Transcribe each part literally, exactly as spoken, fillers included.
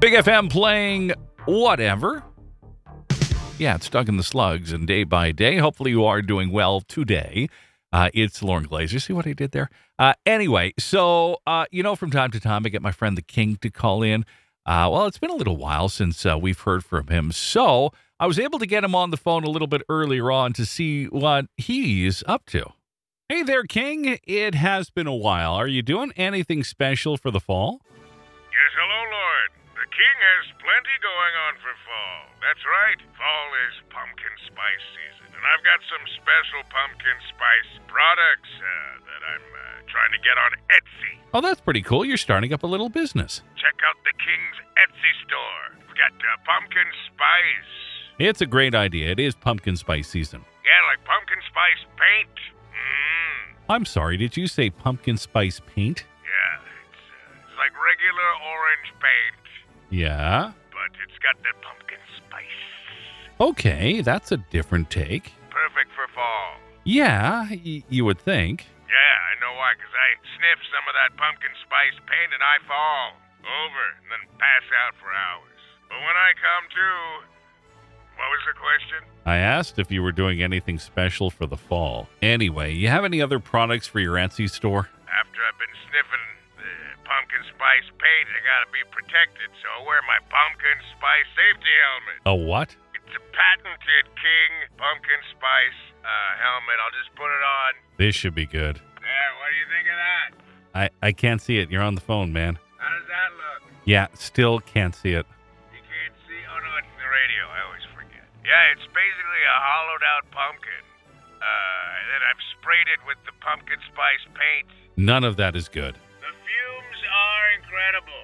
Big F M playing whatever. Yeah, it's Doug and the Slugs, and day by day, hopefully you are doing well today. Uh, it's Lauren Glazer. See what I did there? Uh, anyway, so, uh, you know, from time to time, I get my friend the King to call in. Uh, well, it's been a little while since uh, we've heard from him, so I was able to get him on the phone a little bit earlier on to see what he's up to. Hey there, King. It has been a while. Are you doing anything special for the fall? Yes, hello, Lord. The King has plenty going on for fall. That's right. Fall is pumpkin spice season, and I've got some special pumpkin spice products uh, that I'm uh, trying to get on Etsy. Oh, that's pretty cool. You're starting up a little business. Check out the King's Etsy store. We've got uh, pumpkin spice. It's a great idea. It is pumpkin spice season. Yeah, like pumpkin spice paint. Mmm. I'm sorry, did you say pumpkin spice paint? Yeah, it's, uh, it's like regular orange paint. Yeah? But it's got that pumpkin spice. Okay, that's a different take. Perfect for fall. Yeah, y- you would think. Yeah, I know why, because I sniff some of that pumpkin spice paint and I fall over and then pass out for hours. But when I come to, what was the question? I asked if you were doing anything special for the fall. Anyway, you have any other products for your Etsy store? After I've been sniffing the pumpkin spice paint, I gotta be protected, so I wear my pumpkin spice safety helmet. A what? It's a patented King pumpkin spice uh, helmet. I'll just put it on. This should be good. Yeah, what do you think of that? I, I can't see it. You're on the phone, man. How does that look? Yeah, still can't see it. You can't see? Oh, no, it's the radio. I always forget. Yeah, it's basically a hollowed-out pumpkin. Uh, and then I've sprayed it with the pumpkin spice paint. None of that is good. The fumes are incredible.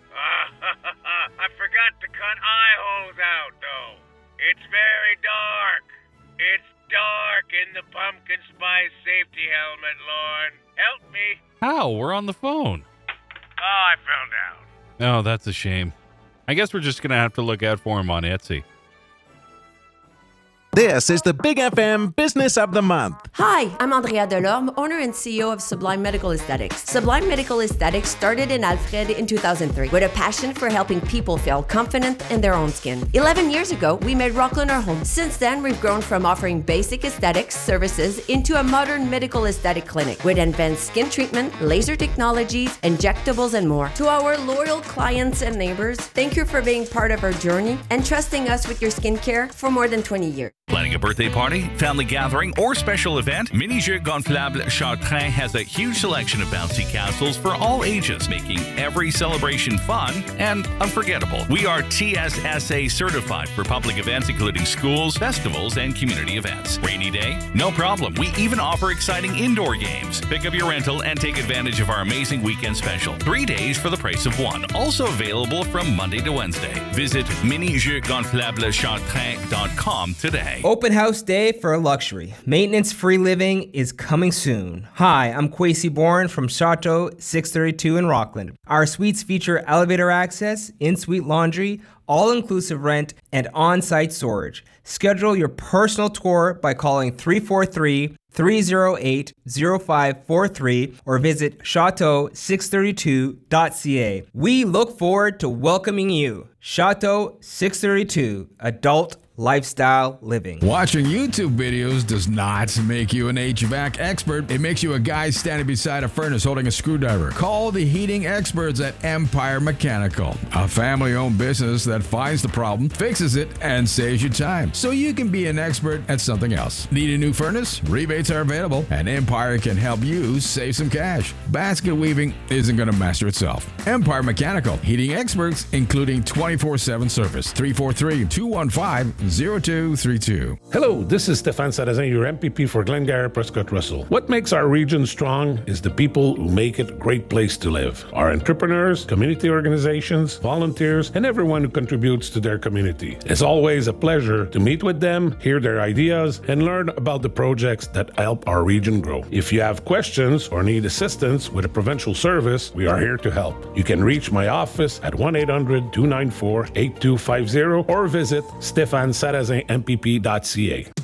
I forgot to cut eye holes out, though. It's very dark. It's dark in the pumpkin spice safety helmet, Lorne. Help me. How? We're on the phone. Oh, I found out. Oh, that's a shame. I guess we're just going to have to look out for him on Etsy. This is the Big F M Business of the Month. Hi, I'm Andrea Delorme, owner and C E O of Sublime Medical Aesthetics. Sublime Medical Aesthetics started in Alfred in two thousand three with a passion for helping people feel confident in their own skin. eleven years ago, we made Rockland our home. Since then, we've grown from offering basic aesthetics services into a modern medical aesthetic clinic with advanced skin treatment, laser technologies, injectables, and more. To our loyal clients and neighbors, thank you for being part of our journey and trusting us with your skincare for more than twenty years. Planning a birthday party, family gathering, or special event? Mini Jeux Gonflables Chartrain has a huge selection of bouncy castles for all ages, making every celebration fun and unforgettable. We are T S S A certified for public events including schools, festivals, and community events. Rainy day? No problem. We even offer exciting indoor games. Pick up your rental and take advantage of our amazing weekend special. Three days for the price of one. Also available from Monday to Wednesday. Visit mini jeux gonflables chartrain dot com today. Open house day for luxury. Maintenance-free living is coming soon. Hi, I'm Kwesi Bourne from Chateau six thirty-two in Rockland. Our suites feature elevator access, in-suite laundry, all-inclusive rent, and on-site storage. Schedule your personal tour by calling three four three, three oh eight, oh five four three or visit chateau six thirty-two dot c a. We look forward to welcoming you. Chateau six thirty-two, adult lifestyle living. Watching YouTube videos does not make you an H V A C expert. It makes you a guy standing beside a furnace holding a screwdriver. Call the heating experts at Empire Mechanical, a family-owned business that finds the problem, fixes it, and saves you time, so you can be an expert at something else. Need a new furnace? Rebates are available, and Empire can help you save some cash. Basket weaving isn't going to master itself. Empire Mechanical, heating experts, including twenty-four seven service. three four three, two one five, zero two three two. Hello, this is Stéphane Sarrazin, your M P P for Glengarry Prescott Russell. What makes our region strong is the people who make it a great place to live. Our entrepreneurs, community organizations, volunteers, and everyone who contributes to their community. It's always a pleasure to meet with them, hear their ideas, and learn about the projects that help our region grow. If you have questions or need assistance with a provincial service, we are here to help. You can reach my office at one eight hundred, two nine four, eight two five zero or visit Stéphane Sarrazin M P P dot C A.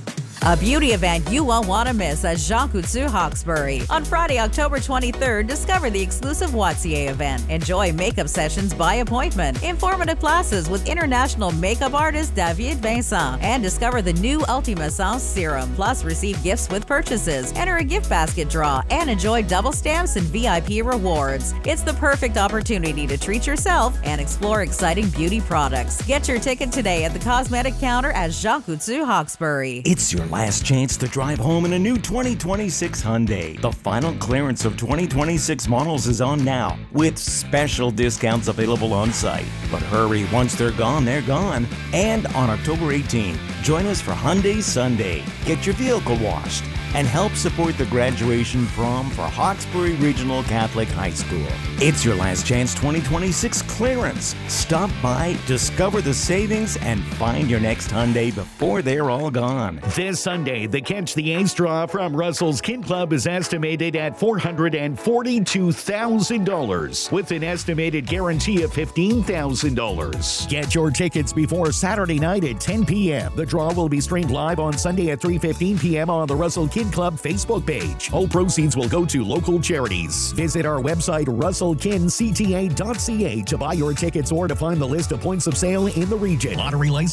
A beauty event you won't want to miss at Jean Coutu Hawkesbury. On Friday, October twenty-third, discover the exclusive Wattier event. Enjoy makeup sessions by appointment, informative classes with international makeup artist David Vincent, and discover the new Ultima Sans serum. Plus, receive gifts with purchases, enter a gift basket draw, and enjoy double stamps and V I P rewards. It's the perfect opportunity to treat yourself and explore exciting beauty products. Get your ticket today at the cosmetic counter at Jean Coutu Hawkesbury. It's your last chance to drive home in a new twenty twenty-six Hyundai. The final clearance of twenty twenty-six models is on now, with special discounts available on site. But hurry, once they're gone, they're gone. And on October eighteenth, join us for Hyundai Sunday. Get your vehicle washed and help support the graduation prom for Hawkesbury Regional Catholic High School. It's your last chance twenty twenty-six clearance. Stop by, discover the savings, and find your next Hyundai before they're all gone. This Sunday, the Catch the Ace draw from Russell's Kin Club is estimated at four hundred forty-two thousand dollars, with an estimated guarantee of fifteen thousand dollars. Get your tickets before Saturday night at ten p.m. The draw will be streamed live on Sunday at three fifteen p.m. on the Russell Kin Club Facebook page. All proceeds will go to local charities. Visit our website, russell kin c t a dot c a, to buy your tickets or to find the list of points of sale in the region. Lottery license